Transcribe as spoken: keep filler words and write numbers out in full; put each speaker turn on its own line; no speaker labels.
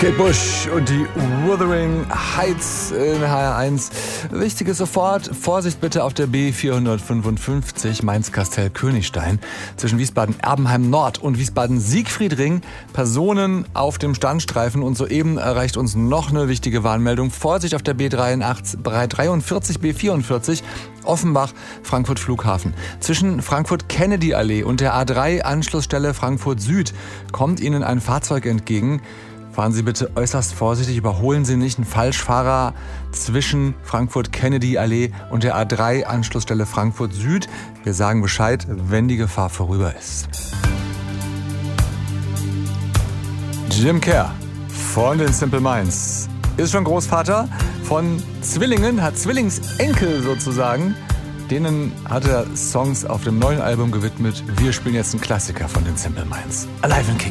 Kate Bush und die Wuthering Heights in H R eins. Wichtiges sofort, Vorsicht bitte auf der B vierhundertfünfundfünfzig Mainz-Kastell-Königstein zwischen Wiesbaden-Erbenheim Nord und Wiesbaden-Siegfriedring. Personen auf dem Standstreifen und soeben erreicht uns noch eine wichtige Warnmeldung. Vorsicht auf der B dreiundvierzig, B vierundvierzig Offenbach, Frankfurt Flughafen. Zwischen Frankfurt-Kennedy-Allee und der A drei Anschlussstelle Frankfurt Süd kommt Ihnen ein Fahrzeug entgegen. Fahren Sie bitte äußerst vorsichtig, überholen Sie nicht einen Falschfahrer zwischen Frankfurt-Kennedy-Allee und der A drei Anschlussstelle Frankfurt Süd. Wir sagen Bescheid, wenn die Gefahr vorüber ist. Jim Kerr von den Simple Minds ist schon Großvater von Zwillingen, hat Zwillingsenkel sozusagen. Denen hat er Songs auf dem neuen Album gewidmet. Wir spielen jetzt einen Klassiker von den Simple Minds. Alive and Kicking.